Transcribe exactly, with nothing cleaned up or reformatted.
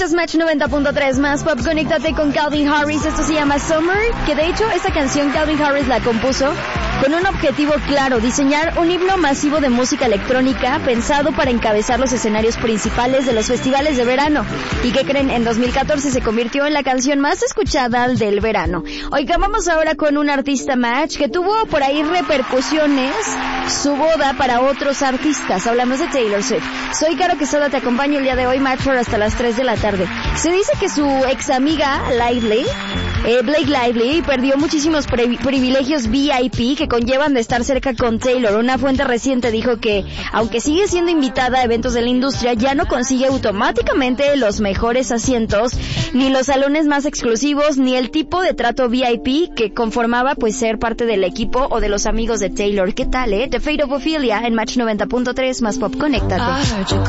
es Match noventa punto tres más Pop. Conéctate con Calvin Harris. Esto se llama Summer, que de hecho esta canción Calvin Harris la compuso con un objetivo claro: diseñar un himno masivo de música electrónica pensado para encabezar los escenarios principales de los festivales de verano. ¿Y qué creen? En dos mil catorce se convirtió en la canción más escuchada del verano. Oigan, vamos ahora con un artista Match que tuvo por ahí repercusiones su boda para otros artistas. Hablamos de Taylor Swift. Soy Caro Quesada, te acompaño el día de hoy, Match for hasta las tres de la tarde. Se dice que su ex amiga Lively, eh, Blake Lively, perdió muchísimos pre- privilegios V I P que conllevan de estar cerca con Taylor. Una fuente reciente dijo que, aunque sigue siendo invitada a eventos de la industria, ya no consigue automáticamente los mejores asientos, ni los salones más exclusivos, ni el tipo de trato V I P que conformaba pues ser parte del equipo o de los amigos de Taylor. ¿Qué tal, eh? The Fate of Ophelia en Match noventa punto tres más Pop. Conéctate.